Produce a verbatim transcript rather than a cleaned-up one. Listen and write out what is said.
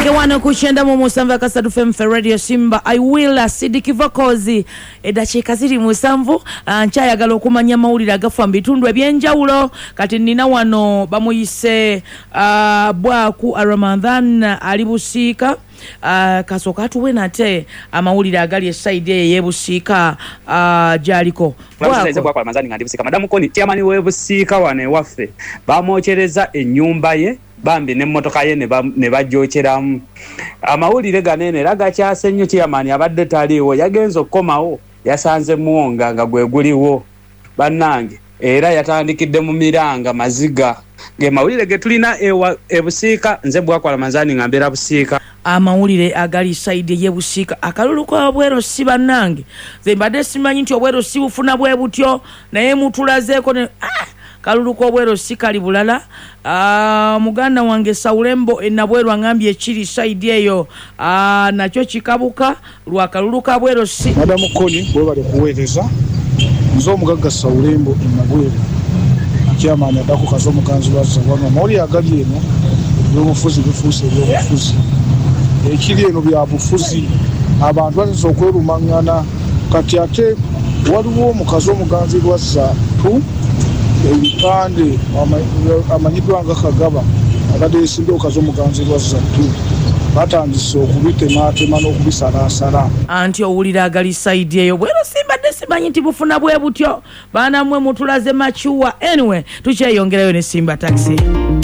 Nge wano kuchenda mu musanvu kasatu F M Radio Simba I will Sidiki Vokozi edacheka ziri musanvu nchayagala okumanya mawulire agafa mbitundu ebyenjawulo kati nina wano bamuyise uh, bwaku Ramadhan ali Busiika Uh, kasoka tuwe nate amawulire agali eside ye Busiika uh, jaliko bwako bwako Ramadhan ngandi Busiika madamu koni chairman we Busiika wane waffe bamochereza ennyumba ye bambi ne motoka ye ne bajjocheramu amawulire ganene raga kyasenyo chairman abadde taliwo yagenzo komawo yasanze muwonga nga gwe guliwo bannange era yatandikidde mu miranga maziga ge mawulire ge tulina ewa ebusiika nze bwako Ramadhan ngambera Busiika amawulire agali side ye Busiika akalulu kwa bwero si bannange ze mbadde simanyi nti obwero si bufuna bwe butyo naye mutulazeeko ne ah! kalulu kwa bwero si kali bulala ah, muganda wange Saulembo enabwero angambye chiri side eyo ah, nacho chikabuka lwa kalulu ka bwero si madamu koni bwe bali kuweereza nzo mugagga Saulembo enabwero chairman adako kazo mukanzi baza wano mawulire agali eno byobufuzi bifuuse byobufuzi ekiri eno bya bufuzi abantu balinza okwerumangana kati ate waliwo omukazi omuganzi lwazza tu ebipande amanyidwa nga Kagaba akadde yesimbe okazi omuganzi lwazza tu batandise okubitematema n'okubisalaasala anti owulira agali side eyo bwero simbadde simanyi nti bufuna bwe butyo baana mmwe mutulaze machuwa anyway tukyeyongerayo ne Simba Taxi.